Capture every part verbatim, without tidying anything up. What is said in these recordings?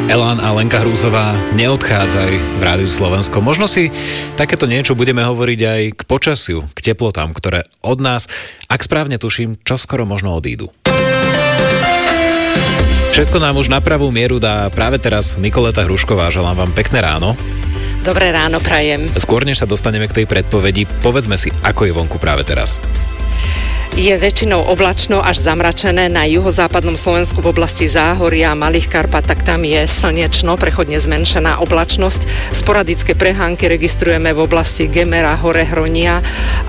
Elán a Lenka Hrúzová, Neodchádzaj v Rádiu Slovensko. Možno si takéto niečo budeme hovoriť aj k počasiu, k teplotám, ktoré od nás, ak správne tuším, čoskoro možno odídu. Všetko nám už na pravú mieru dá práve teraz Nikoleta Hrušková. Želám vám pekné ráno. Dobré ráno prajem. Skôr než sa dostaneme k tej predpovedi, povedzme si, ako je vonku práve teraz. Je väčšinou oblačno až zamračené. Na juhozápadnom Slovensku v oblasti Záhoria a Malých Karpat, tak tam je slnečno, prechodne zmenšená oblačnosť. Sporadické prehánky registrujeme v oblasti Gemera, Hore Hronia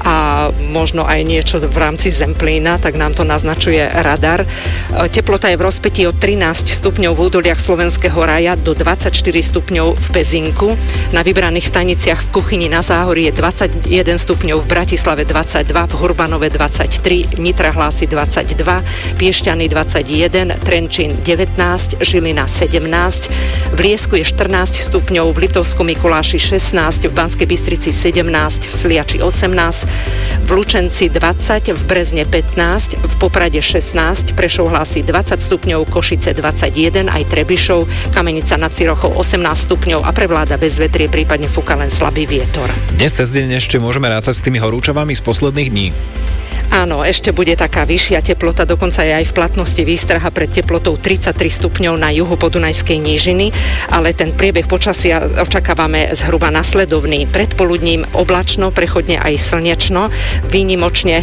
a možno aj niečo v rámci Zemplína, tak nám to naznačuje radar. Teplota je v rozpätí od trinásť stupňov v údoliach Slovenského raja do dvadsaťštyri stupňov v Pezinku. Na vybraných staniciach v Kuchyni na Záhorí je dvadsaťjeden stupňov, v Bratislave dvadsaťdva, v Hurbanove dvadsaťtri, Nitra hlási dvadsaťdva, Piešťany dvadsaťjeden, Trenčín devätnásť, Žilina sedemnásť, v Liesku je štrnásť stupňov, v Liptovskom Mikuláši šestnásť, v Banskej Bystrici sedemnásť, v Sliači osemnásť, v Lučenci dvadsať, v Brezne pätnásť, v Poprade šestnásť, Prešov hlási dvadsať stupňov, Košice dvadsaťjeden, aj Trebišov, Kamenica nad Cirochou osemnásť stupňov a prevláda bezvetrie, prípadne fúka len slabý vietor. Dnes cez deň ešte môžeme rátať s tými horúčavami z posledných dní. Áno, ešte bude taká vyššia teplota, dokonca je aj v platnosti výstraha pred teplotou tridsaťtri stupňov na juhu Podunajskej nížiny, ale ten priebeh počasia očakávame zhruba nasledovný. Predpoludním oblačno, prechodne aj slnečno, výnimočne e,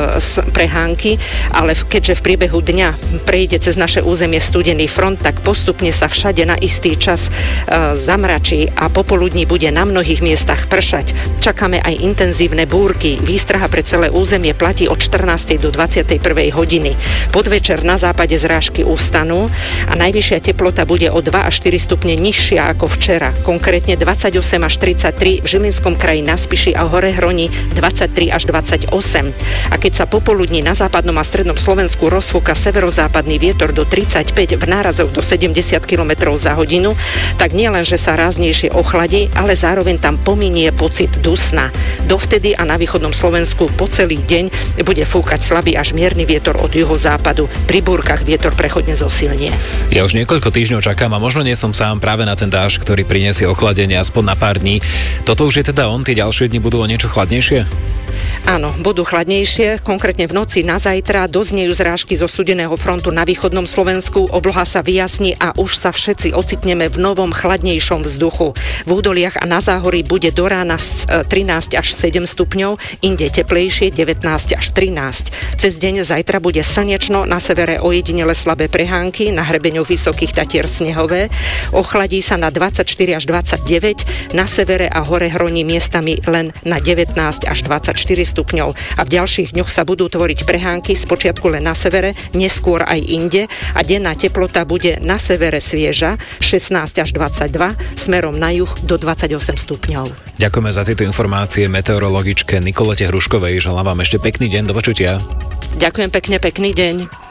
prehánky, ale keďže v priebehu dňa prejde cez naše územie studený front, tak postupne sa všade na istý čas e, zamračí a popoludní bude na mnohých miestach pršať. Čakáme aj intenzívne búrky. Výstraha pre celé územie platí od štrnástej do dvadsiatej prvej hodiny. Podvečer na západe zrážky ustanú a najvyššia teplota bude o dva až štyri stupne nižšia ako včera. Konkrétne dvadsaťosem až tridsaťtri, v Žilinskom kraji na Spiši a Hore Hroni dvadsaťtri až dvadsaťosem. A keď sa popoludní na západnom a strednom Slovensku rozfúka severozápadný vietor do tridsaťpäť, v nárazoch do sedemdesiat kilometrov za hodinu, tak nielen, že sa ráznejšie ochladí, ale zároveň tam pominie pocit dusna. Dovtedy a na východnom Slovensku po celý deň bude fúkať slabý až mierny vietor od juhozápadu. Pri búrkach vietor prechodne zosilnie. Ja už niekoľko týždňov čakám a možno nie som sám práve na ten dážď, ktorý prinesie ochladenie aspoň na pár dní. Toto už je teda on, tie ďalšie dni budú o niečo chladnejšie? Áno, budú chladnejšie, konkrétne v noci na zajtra doznejú zrážky zo studeného frontu na východnom Slovensku, obloha sa vyjasní a už sa všetci ocitneme v novom chladnejšom vzduchu. V údoliach a na Záhorí bude do rána trinásť až sedem stupňov, inde teplejšie devätnásť až trinásť. Cez deň zajtra bude slnečno, na severe ojedinele slabé prehánky, na hrebeňoch Vysokých Tatier snehové, ochladí sa na dvadsaťštyri až dvadsaťdeväť, na severe a Hore Hroní miestami len na devätnásť až dvadsaťštyri stupňov a v ďalších dňoch sa budú tvoriť prehánky, spočiatku len na severe, neskôr aj inde a denná teplota bude na severe svieža šestnásť až dvadsaťdva, smerom na juh do dvadsaťosem stupňov. Ďakujeme za tieto informácie meteorologičke Nikolete Hruškovej. Želám vám ešte pekný deň, do počutia. Ďakujem pekne, pekný deň.